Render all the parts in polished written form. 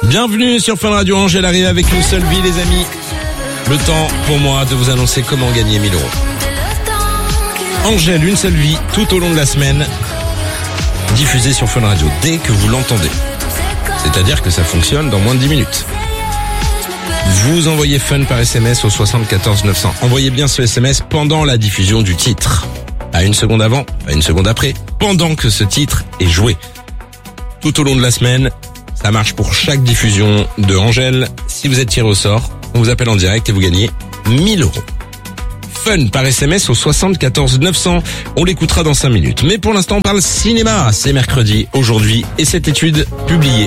Bienvenue sur Fun Radio. Angèle arrive avec une seule vie, les amis. Le temps pour moi de vous annoncer comment gagner 1000 euros. Angèle, une seule vie, tout au long de la semaine, diffusée sur Fun Radio dès que vous l'entendez. C'est-à-dire que ça fonctionne dans moins de 10 minutes. Vous envoyez Fun par SMS au 74 900. Envoyez bien ce SMS pendant la diffusion du titre. Pas une seconde avant, pas une seconde après, pendant que ce titre est joué. Tout au long de la semaine, ça marche pour chaque diffusion de Angèle. Si vous êtes tiré au sort, on vous appelle en direct et vous gagnez 1000 euros. Fun par SMS au 74 900. On l'écoutera dans 5 minutes. Mais pour l'instant, on parle cinéma. C'est mercredi, aujourd'hui, et cette étude publiée.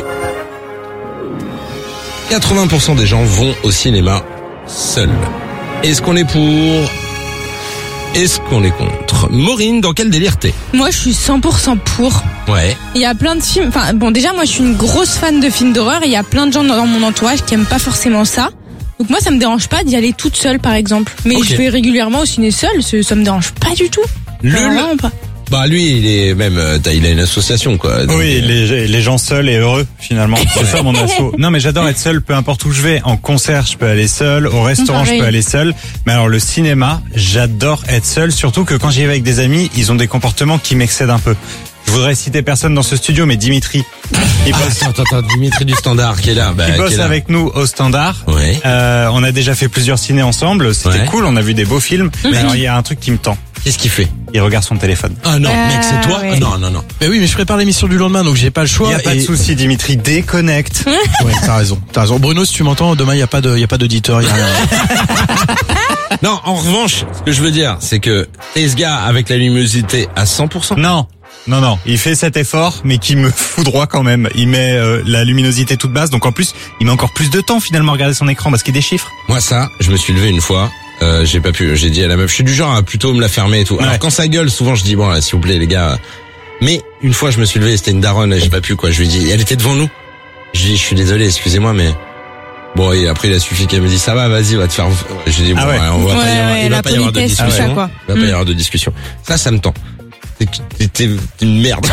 80% des gens vont au cinéma seuls. Est-ce qu'on est pour? Est-ce qu'on est contre? Maureen, dans quel délire t'es? Moi, je suis 100% pour. Ouais. Il y a plein de films. Enfin, bon, déjà, moi, je suis une grosse fan de films d'horreur. Et il y a plein de gens dans mon entourage qui aiment pas forcément ça. Donc moi, ça me dérange pas d'y aller toute seule, par exemple. Mais Okay. je vais régulièrement au ciné seule. Ça me dérange pas du tout. Vraiment pas. Bah lui, il est même, il a une association quoi. Donc, Oui, les gens seuls et heureux finalement. C'est ça mon asso. Non mais j'adore être seul, peu importe où je vais. En concert, je peux aller seul. Au restaurant, Pareil. je peux aller seul. Mais alors le cinéma, j'adore être seul. Surtout que quand j'y vais avec des amis, ils ont des comportements qui m'excèdent un peu. Je voudrais citer personne dans ce studio, mais Dimitri, il bosse, Attends, Dimitri du Standard qui est là. il qui bosse est là. avec nous au Standard. Ouais. On a déjà fait plusieurs ciné ensemble. C'était Ouais. cool. On a vu des beaux films. Mais alors il y a un truc qui me tend. Qu'est-ce qu'il fait? Il regarde son téléphone. Ah non, mec, c'est toi? ouais. Non. Mais oui, mais je prépare l'émission du lendemain, donc j'ai pas le Il choix. y a pas de et- souci, Dimitri, déconnecte. Ouais, t'as raison. Bruno, si tu m'entends, demain il y a pas d'auditeur, il y a rien. Non, en revanche, ce que je veux dire, c'est que t'es ce gars avec la luminosité à 100%. Non, il fait cet effort, mais qui me foudroie quand même. Il met la luminosité toute basse, donc en plus, il met encore plus de temps finalement à regarder son écran parce qu'il déchiffre. Moi ça, je me suis levé une fois, j'ai pas pu, j'ai dit à la meuf, je suis du genre à plutôt me la fermer et tout. Alors Ouais. quand ça gueule, souvent je dis bon là, s'il vous plaît les gars. Mais une fois je me suis levé, c'était une daronne, et j'ai pas pu quoi. Je lui ai dit, elle était devant nous. Je lui ai dit, je suis désolé, excusez-moi, mais bon. Et après il a suffi qu'elle me dise ça va, vas-y, va te faire. J'ai dit bon, Ah ouais. on va pas y avoir, il la va pas y avoir de politesse, discussion. tout ça, quoi. Il va pas y avoir de discussion. Ça me tend. T'es une merde.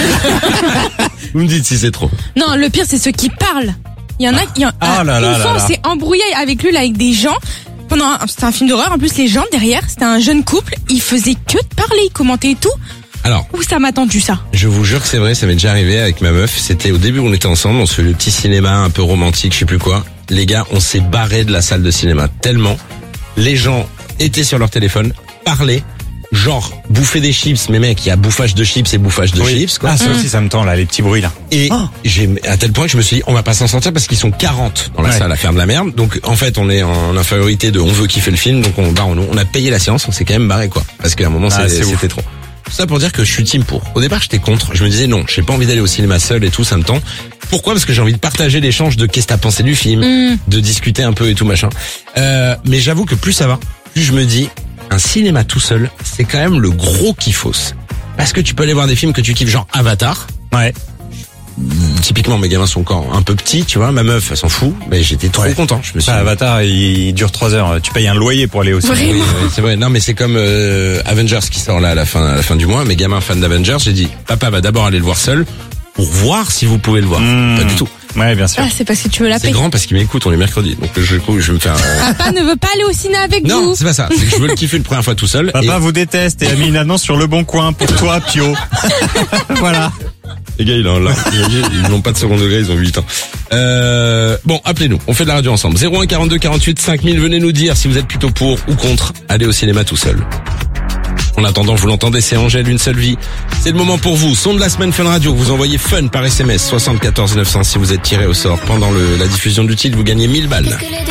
Vous me dites si c'est trop. Non, le pire, c'est ceux qui parlent. Il y en a qui... Ah là là une là fois, là. on s'est embrouillé avec lui, là, avec des gens. C'était un film d'horreur. En plus, les gens derrière, c'était un jeune couple. Ils faisaient que de parler, ils commentaient et tout. Alors, Où ça m'a tendu, ça? je vous jure que c'est vrai, ça m'est déjà arrivé avec ma meuf. C'était au début où on était ensemble, on se fait le petit cinéma un peu romantique, je sais plus quoi. Les gars, on s'est barré de la salle de cinéma tellement les gens étaient sur leur téléphone, parlaient, genre bouffer des chips. Mais mec, il y a bouffage de chips et bouffage de chips, quoi. Ah, ça aussi, ça me tend là, les petits bruits là. Et j'ai à tel point que je me suis dit, on va pas s'en sortir parce qu'ils sont 40 dans la Ouais. salle à faire de la merde. Donc en fait, on est en infériorité de on veut kiffer le film, donc on a payé la séance, on s'est quand même barré quoi. Parce qu'à un moment Ah, c'est c'était trop. Tout ça pour dire que je suis team pour. Au départ, j'étais contre. Je me disais non, j'ai pas envie d'aller au cinéma seul et tout, ça me tend. Pourquoi? Parce que j'ai envie de partager l'échange de qu'est-ce que t'as pensé du film, de discuter un peu et tout machin. Mais j'avoue que plus ça va, plus je me dis un cinéma tout seul, c'est quand même le gros kiffos. Parce que tu peux aller voir des films que tu kiffes, genre Avatar. Ouais. Typiquement, mes gamins sont encore un peu petits, tu vois. Ma meuf, elle s'en fout, mais j'étais trop Ouais. content. Je me suis Ça, Avatar, il dure 3 heures. Tu payes un loyer pour aller au cinéma. Oui, c'est vrai. Non, mais c'est comme Avengers qui sort là à la fin du mois. Mes gamins fans d'Avengers, j'ai dit, papa va d'abord aller le voir seul pour voir si vous pouvez le voir. Pas du tout. Ouais, bien sûr. Ah, c'est parce que tu veux la C'est paix. grand parce qu'il m'écoute, on est mercredi. Donc je vais me faire... Papa ne veut pas aller au ciné avec Non, vous. c'est pas ça. C'est que je veux le kiffer une première fois tout seul. Papa vous déteste et a mis une annonce sur Le Bon Coin pour toi, Pio. Voilà. Les gars, ils n'ont pas de second degré, ils ont 8 ans. Bon, appelez-nous. On fait de la radio ensemble. 01 42 48 5000. Venez nous dire si vous êtes plutôt pour ou contre aller au cinéma tout seul. En attendant, vous l'entendez, c'est Angèle, une seule vie. C'est le moment pour vous. Son de la semaine Fun Radio. Vous envoyez Fun par SMS 74 900 si vous êtes tiré au sort. Pendant la diffusion du titre, vous gagnez 1000 balles.